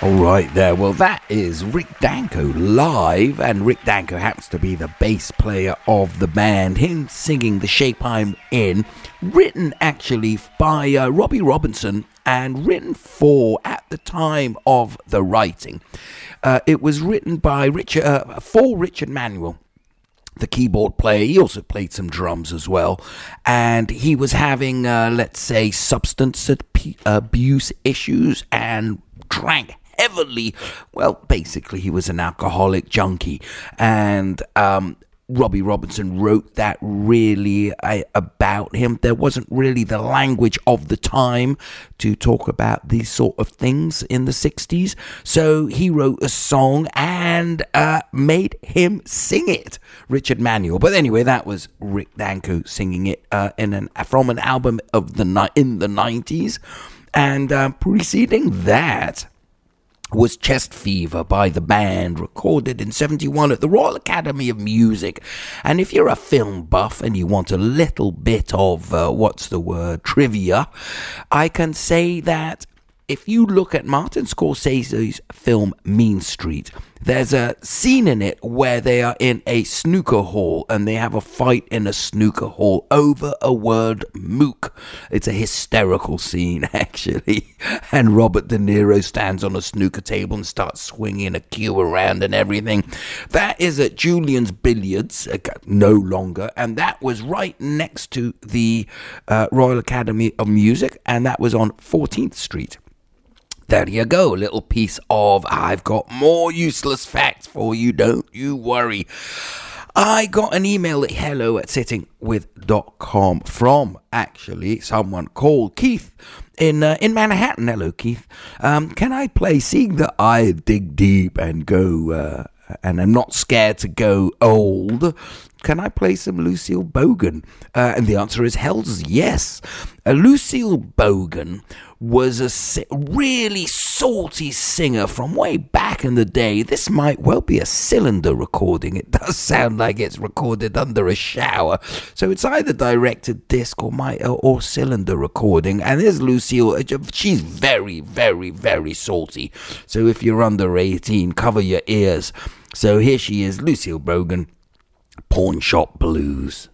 All right there. Well, that is Rick Danko live, and Rick Danko happens to be the bass player of the band. Him singing The Shape I'm In, written actually by Robbie Robinson and written for at the time of the writing. It was written by Richard Manuel, the keyboard player. He also played some drums as well, and he was having, let's say, substance abuse issues and drank heavily. Well, basically, he was an alcoholic junkie, and Robbie Robinson wrote that really about him. There wasn't really the language of the time to talk about these sort of things in the 60s, so he wrote a song and made him sing it, Richard Manuel. But anyway, that was Rick Danko singing it from an album in the 90s, and preceding that was Chest Fever by the band, recorded in 71 at the Royal Academy of Music. And if you're a film buff and you want a little bit of, trivia, I can say that if you look at Martin Scorsese's film Mean Street, there's a scene in it where they are in a snooker hall and they have a fight in a snooker hall over a word mook. It's a hysterical scene, actually. And Robert De Niro stands on a snooker table and starts swinging a cue around and everything. That is at Julian's Billiards, no longer. And that was right next to the Royal Academy of Music, and that was on 14th Street. There you go, a little piece of I've got more useless facts for you, don't you worry. I got an email at hello@sittingwith.com from actually someone called Keith in Manhattan. Hello, Keith. Can I play, seeing that I dig deep and go and I'm not scared to go old, can I play some Lucille Bogan? And the answer is hell's yes. Lucille Bogan was a really salty singer from way back in the day. This might well be a cylinder recording. It does sound like it's recorded under a shower. So it's either directed disc or cylinder recording. And there's Lucille. She's very, very, very salty. So if you're under 18, cover your ears. So here she is, Lucille Bogan, Pawn Shop Blues.